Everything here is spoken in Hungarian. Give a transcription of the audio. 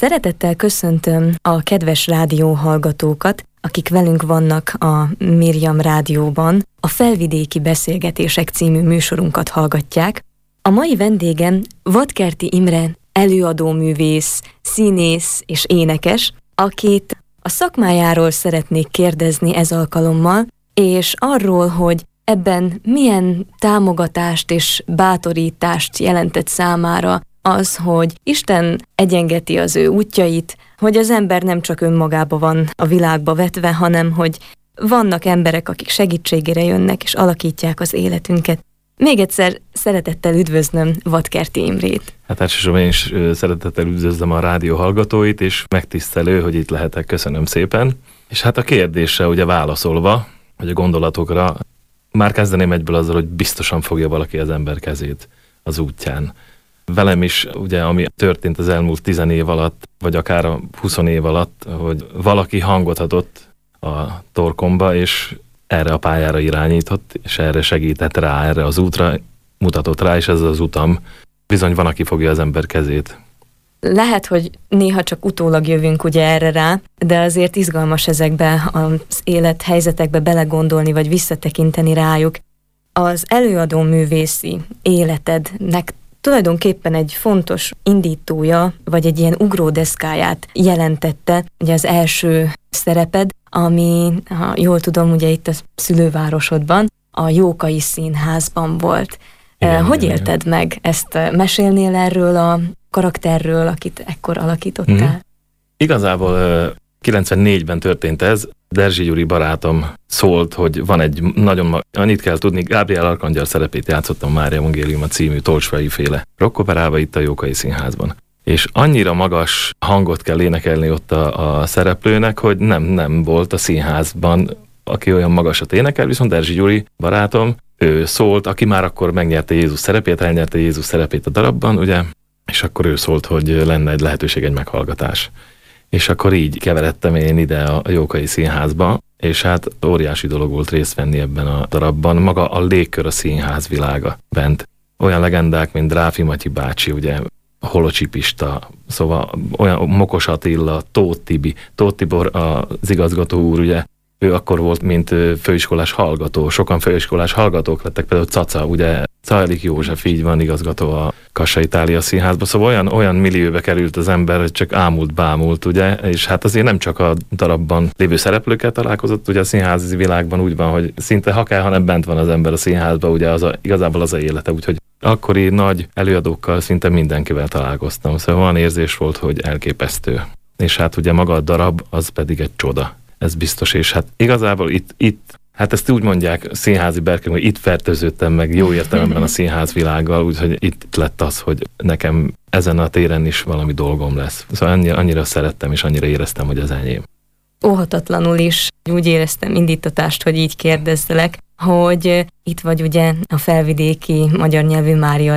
Szeretettel köszöntöm a kedves rádióhallgatókat, akik velünk vannak a Miriam Rádióban, a Felvidéki Beszélgetések című műsorunkat hallgatják. A mai vendégem Vadkerti Imre, előadóművész, színész és énekes, akit a szakmájáról szeretnék kérdezni ez alkalommal, és arról, hogy ebben milyen támogatást és bátorítást jelentett számára az, hogy Isten egyengeti az ő útjait, hogy az ember nem csak önmagába van a világba vetve, hanem hogy vannak emberek, akik segítségére jönnek és alakítják az életünket. Még egyszer szeretettel üdvözlöm Vadkerti Imrét. Hát elsősorban én is szeretettel üdvözlöm a rádió hallgatóit, és megtisztelő, hogy itt lehetek. Köszönöm szépen. És hát a kérdésre ugye válaszolva, vagy a gondolatokra, már kezdeném egyből azzal, hogy biztosan fogja valaki az ember kezét az útján. Velem is, ugye, ami történt az elmúlt 10 év alatt, vagy akár a 20 év alatt, hogy valaki hangot adott a torkomba, és erre a pályára irányított, és erre segített rá, erre az útra mutatott rá, és ez az utam. Bizony van, aki fogja az ember kezét. Lehet, hogy néha csak utólag jövünk ugye erre rá, de azért izgalmas ezekbe az élethelyzetekbe belegondolni, vagy visszatekinteni rájuk. Az előadó művészi életednek tulajdonképpen egy fontos indítója, vagy egy ilyen ugródeszkáját jelentette, ugye az első szereped, ami, ha jól tudom, ugye itt a szülővárosodban, a Jókai Színházban volt. Hogy élted meg ezt? Mesélnél erről a karakterről, akit ekkor alakítottál? Igazából 94-ben történt ez. Derzsi Gyuri barátom szólt, hogy van egy annyit kell tudni, Gábriel Arkangyal szerepét játszottam Mária Evangéliuma című tolsvai féle rockoperába itt a Jókai Színházban. És annyira magas hangot kell énekelni ott a szereplőnek, hogy nem volt a színházban, aki olyan magasat énekel, viszont Derzsi Gyuri barátom, ő szólt, aki már akkor megnyerte Jézus szerepét, elnyerte Jézus szerepét a darabban, ugye, és akkor ő szólt, hogy lenne egy lehetőség, egy meghallgatás. És akkor így keveredtem én ide a Jókai Színházba, és hát óriási dolog volt részt venni ebben a darabban. Maga a légkör, a színház világa bent. Olyan legendák, mint Dráfi Matyi bácsi, ugye, Holocsi Pista, szóval olyan Mokos Attila, Tóth Tibor az igazgató úr, ugye, ő akkor volt, mint főiskolás hallgató. Sokan főiskolás hallgatók lettek, például Caca, ugye, Czajlik József így van igazgató a Kassa Itália Színházba, szóval olyan millióbe került az ember, hogy csak ámult-bámult, ugye, és hát azért nem csak a darabban lévő szereplőkkel találkozott, ugye a színházi világban úgy van, hogy szinte ha kell, hanem bent van az ember a színházba, ugye igazából az a élete, úgyhogy akkori nagy előadókkal szinte mindenkivel találkoztam, szóval olyan érzés volt, hogy elképesztő. És hát ugye maga a darab, az pedig egy csoda. Ez biztos, és hát igazából itt hát ezt úgy mondják színházi berkek, hogy itt fertőződtem meg jó értelemben a színház világgal, úgyhogy itt lett az, hogy nekem ezen a téren is valami dolgom lesz. Szóval annyira szerettem, és annyira éreztem, hogy az enyém. Óhatatlanul is úgy éreztem indítatást, hogy így kérdezzelek, hogy itt vagy ugye a Felvidéki Magyar Nyelvű Mária